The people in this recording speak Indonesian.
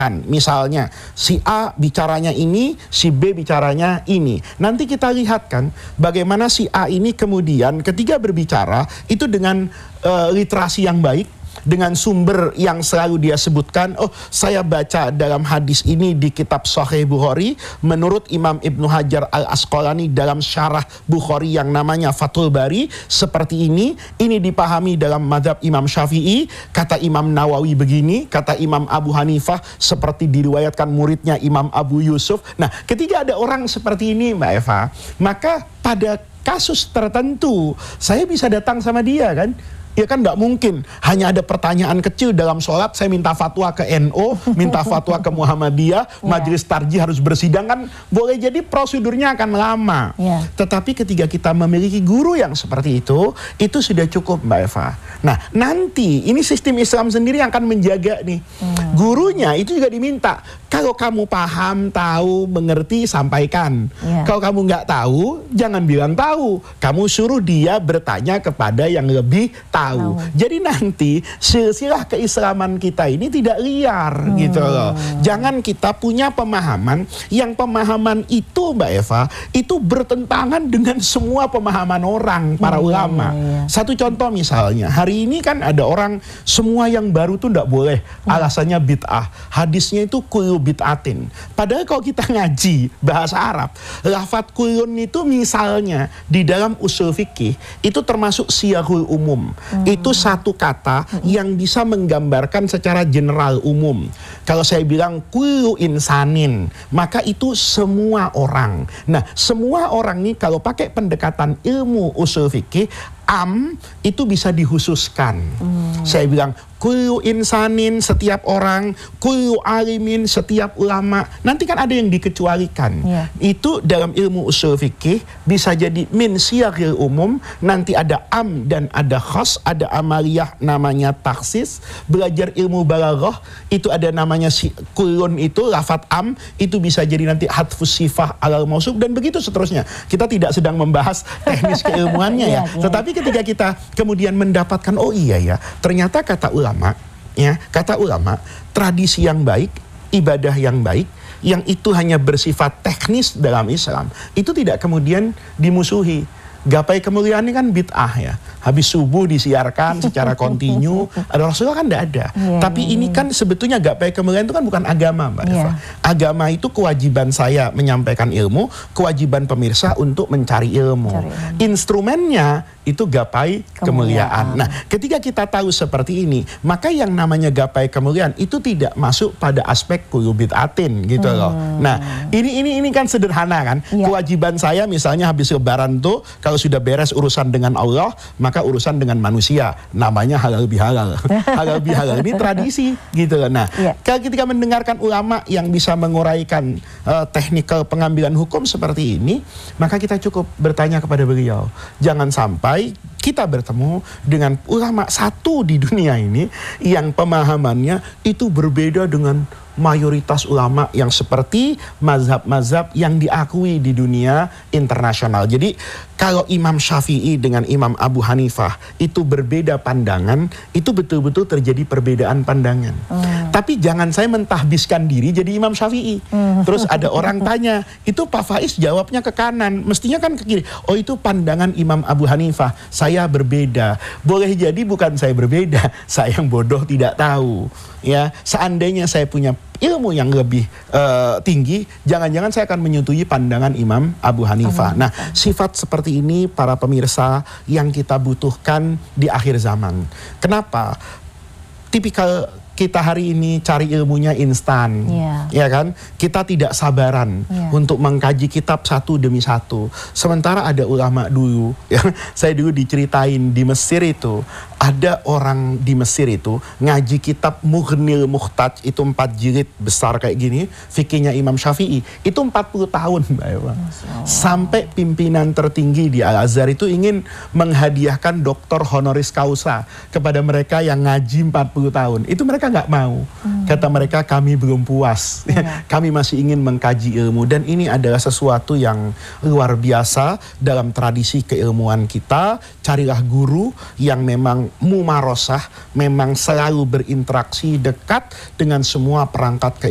Misalnya si A bicaranya ini, si B bicaranya ini. Nanti kita lihat kan bagaimana si A ini kemudian ketika berbicara itu dengan literasi yang baik, dengan sumber yang selalu dia sebutkan. Oh, saya baca dalam hadis ini di kitab Sahih Bukhari menurut Imam Ibnu Hajar Al-Asqalani dalam syarah Bukhari yang namanya Fathul Bari seperti ini dipahami dalam mazhab Imam Syafi'i, kata Imam Nawawi begini, kata Imam Abu Hanifah seperti diriwayatkan muridnya Imam Abu Yusuf. Nah, ketika ada orang seperti ini Mbak Eva, maka pada kasus tertentu saya bisa datang sama dia kan. Ya kan nggak mungkin hanya ada pertanyaan kecil dalam sholat saya minta fatwa ke NU, minta fatwa ke Muhammadiyah, majelis tarjih harus bersidang, kan boleh jadi prosedurnya akan lama. Tetapi ketika kita memiliki guru yang seperti itu sudah cukup Mbak Eva. Nah nanti ini sistem Islam sendiri yang akan menjaga nih. Gurunya itu juga diminta, kalau kamu paham, tahu, mengerti, sampaikan. Kalau kamu nggak tahu, jangan bilang tahu. Kamu suruh dia bertanya kepada yang lebih tahu. Jadi nanti silsilah keislaman kita ini tidak liar gitu loh. Jangan kita punya pemahaman yang pemahaman itu Mbak Eva itu bertentangan dengan semua pemahaman orang, para ulama. Satu contoh misalnya, hari ini kan ada orang semua yang baru tuh tidak boleh, alasannya bid'ah. Hadisnya itu kullu bid'atin. Padahal kalau kita ngaji bahasa Arab, lafadz kullun itu misalnya di dalam usul fikih itu termasuk siyahul umum. Itu satu kata yang bisa menggambarkan secara general umum. Kalau saya bilang kullu insanin, maka itu semua orang. Nah, semua orang ini kalau pakai pendekatan ilmu usul fikih, itu bisa dihususkan. Saya bilang kullu insanin, setiap orang, kullu alimin, setiap ulama. Nanti kan ada yang dikecualikan. Itu dalam ilmu usul fikih bisa jadi min siyagil umum. Nanti ada dan ada khas, ada amaliyah namanya taksis. Belajar ilmu balaghah itu ada namanya kullun, itu lafadz itu bisa jadi nanti hadfus sifah alal mausuf dan begitu seterusnya. Kita tidak sedang membahas teknis keilmuannya ya. Tetapi ketika kita kemudian mendapatkan, oh iya ya, ternyata kata ulama, tradisi yang baik, ibadah yang baik, yang itu hanya bersifat teknis dalam Islam, itu tidak kemudian dimusuhi. Gapai kemuliaan ini kan bid'ah ya. Habis subuh disiarkan secara kontinu. Ada Rasulullah kan tidak ada. Tapi ini kan sebetulnya gapai kemuliaan itu kan bukan agama Mbak Eva. Agama itu kewajiban saya menyampaikan ilmu, kewajiban pemirsa untuk mencari ilmu. Instrumennya itu gapai kemuliaan. Nah, ketika kita tahu seperti ini, maka yang namanya gapai kemuliaan itu tidak masuk pada aspek kullu bid'atin gitu loh. Nah, ini kan sederhana kan. Kewajiban saya misalnya habis lebaran tuh kalau sudah beres urusan dengan Allah, maka urusan dengan manusia namanya halal bihalal. Halal bihalal ini tradisi gitu loh. Nah, kalau ketika mendengarkan ulama yang bisa menguraikan teknikal pengambilan hukum seperti ini, maka kita cukup bertanya kepada beliau. Jangan sampai kita bertemu dengan ulama satu di dunia ini yang pemahamannya itu berbeda dengan mayoritas ulama yang seperti mazhab-mazhab yang diakui di dunia internasional. Jadi kalau Imam Syafi'i dengan Imam Abu Hanifah itu berbeda pandangan, itu betul-betul terjadi perbedaan pandangan. Tapi jangan saya mentahbiskan diri jadi Imam Syafi'i. Terus ada orang tanya, itu Pak Faiz jawabnya ke kanan, mestinya kan ke kiri. Oh, itu pandangan Imam Abu Hanifah, saya berbeda. Boleh jadi bukan saya berbeda, saya yang bodoh tidak tahu. Ya, seandainya saya punya ilmu yang lebih tinggi, jangan-jangan saya akan menyetujui pandangan Imam Abu Hanifah. Nah, sifat seperti ini para pemirsa yang kita butuhkan di akhir zaman. Kenapa? Tipikal kita hari ini cari ilmunya instan, ya kan? Kita tidak sabaran untuk mengkaji kitab satu demi satu. Sementara ada ulama dulu, ya, saya dulu diceritain di Mesir itu, ada orang di Mesir itu ngaji kitab Mughnil Muhtaj, itu 4 jilid besar kayak gini, fikihnya Imam Syafi'i, itu 40 tahun Mbak Eva. Sampai pimpinan tertinggi di Al-Azhar itu ingin menghadiahkan doktor honoris causa kepada mereka yang ngaji 40 tahun. Itu mereka nggak mau. Kata mereka, kami belum puas. Kami masih ingin mengkaji ilmu. Dan ini adalah sesuatu yang luar biasa dalam tradisi keilmuan kita. Carilah guru yang memang mumarosah, memang selalu berinteraksi dekat dengan semua perangkat keilmuan